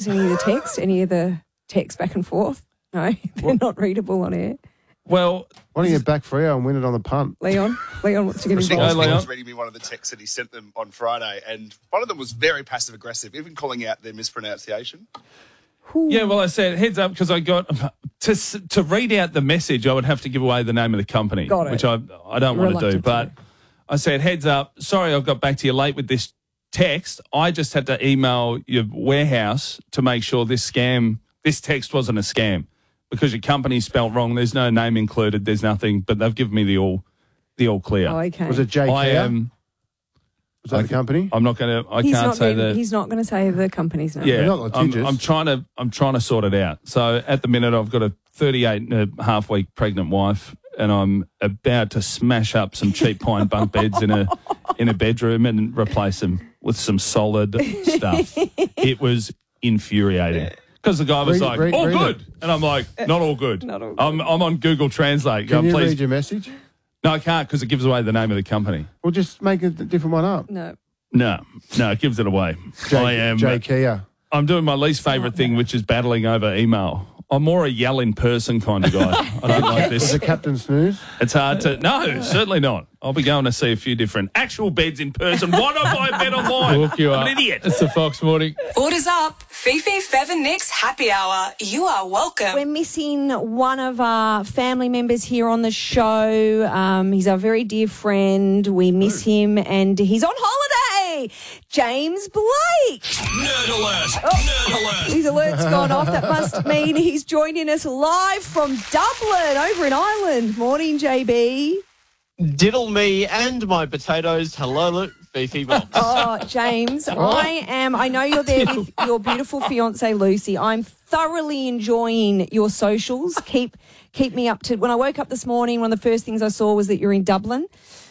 notice any of the text back and forth? No, they're not readable on air. Well, why don't you get back Freo and win it on the punt? Leon wants to get Nick involved. was reading me one of the texts that he sent them on Friday, and one of them was very passive-aggressive, even calling out their mispronunciation. yeah, well, I said heads up because I got to read out the message. I would have to give away the name of the company, Got it. which I don't want to do. Reluctant But to. I said heads up. Sorry, I got back to you late with this text. I just had to email your warehouse to make sure this text wasn't a scam because your company's spelt wrong. There's no name included. There's nothing, but they've given me the all clear. Oh, okay. Was it J. I Care? am. Was that the company? I'm not going to. I can't say that. He's not going to say the company's name. Yeah, They're not litigious. I'm trying to sort it out. So at the minute, I've got a 38.5 week pregnant wife, and I'm about to smash up some cheap pine bunk beds in a bedroom and replace them with some solid stuff. It was infuriating because the guy was Read all it. good, and I'm like, not all good. Not all good. I'm on Google Translate. Can Going, you please. read your message? No, I can't because it gives away the name of the company. Well, just make a different one up. No. No, it gives it away. J. Kia. I'm doing my least favourite thing, which is battling over email. I'm more a yell in person kind of guy. I don't like Was this. it Captain Snooze? It's hard to... No, certainly not. I'll be going to see a few different actual beds in person. Why not buy a bed online? Look you I'm up. an idiot. It's the Fox Morning. Orders up. Fifi, Fev and Nick's happy hour. You are welcome. We're missing one of our family members here on the show. He's our very dear friend. We miss him, and he's on holiday. James Blake. Nerd alert! Nerd alert! His alert's gone off. That must mean he's joining us live from Dublin, over in Ireland. Morning, JB. Diddle me and my potatoes. Hello, look, Fifi Box. Oh, James, I know you're there with your beautiful fiancée, Lucy. I'm thoroughly enjoying your socials. Keep me up to... When I woke up this morning, one of the first things I saw was that you're in Dublin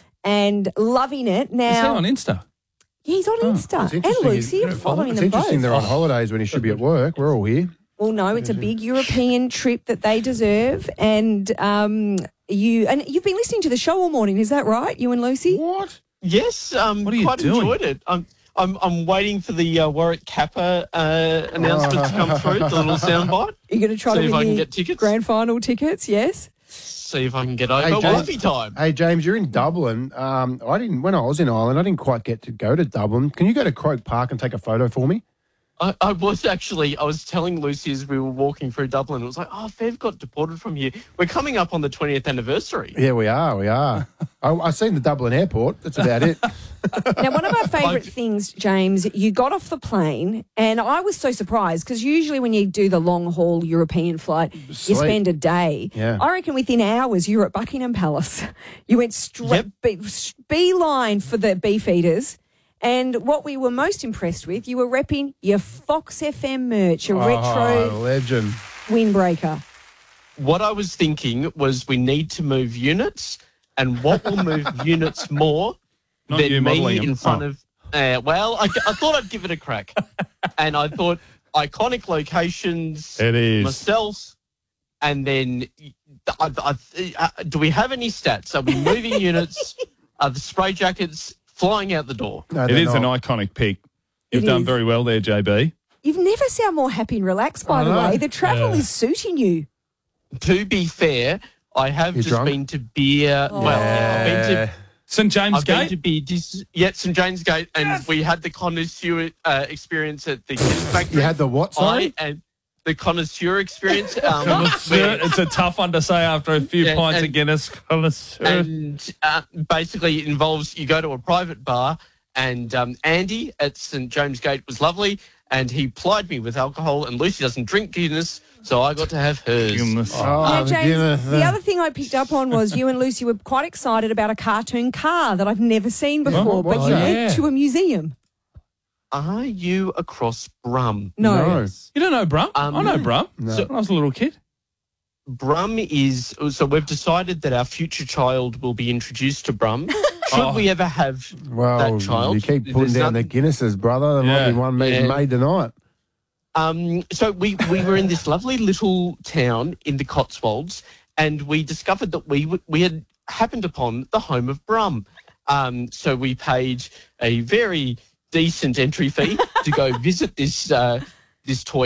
and loving it. Now, Is he on Insta? Yeah, he's on Insta. It's And interesting. Lucy are following It's them interesting both. they're on holidays when he should be at work. We're all here. Well, no, it's a big European trip that they deserve. And you've been listening to the show all morning, is that right? You and Lucy? What? Yes, What are you quite doing? enjoyed it. I'm waiting for the Warwick Kappa announcement to come through, the little soundbite. You're going to try See to if win I can the get tickets. grand final tickets, yes? See if I can get over. Hey, James. Wolfie time. Hey, James, you're in Dublin. When I was in Ireland, I didn't quite get to go to Dublin. Can you go to Croke Park and take a photo for me? I was telling Lucy as we were walking through Dublin, it was like, oh, Fev got deported from here. We're coming up on the 20th anniversary. Yeah, we are. I've seen the Dublin airport. That's about it. Now, one of our favourite things, James, you got off the plane, and I was so surprised because usually when you do the long-haul European flight, you spend a day. Yeah. I reckon within hours you're at Buckingham Palace. You went straight beeline for the beef-eaters. And what we were most impressed with, you were repping your Fox FM merch, your retro legend. windbreaker. What I was thinking was we need to move units, and what will move units more Not than you me modelling in them. front of... I thought I'd give it a crack. And I thought iconic locations, It is. myself, and then do we have any stats? Are we moving units? Are the spray jackets flying out the door? No, It they're is an not. iconic pick. You've It done is. very well there, JB. You've never sound more happy and relaxed, by the way. The travel is suiting you. To be fair, I have You just drunk? been to beer. Well, I've been to... St James I've been Gate? to be St James Gate, and we had the connoisseur experience at the Guinness Factory. You had the what, sorry? And the connoisseur experience. Connoisseur. It's a tough one to say after a few Yeah, pints of and- Guinness. Connoisseur. and basically it involves you go to a private bar, and Andy at St James Gate was lovely, and he plied me with alcohol, and Lucy doesn't drink Guinness, so I got to have hers. Guinness. Now, James, Guinness. the other thing I picked up on was you and Lucy were quite excited about a cartoon car that I've never seen before, but you went to a museum. Are you across Brum? No. You don't know Brum? I know Brum. So- When I was a little kid. Brum is... So we've decided that our future child will be introduced to Brum. Should we ever have Well, that child? you keep putting There's down the nothing- Guinnesses, brother. There might Yeah. be one made tonight. So we were in this lovely little town in the Cotswolds, and we discovered that we had happened upon the home of Brum. So we paid a very decent entry fee to go visit this toy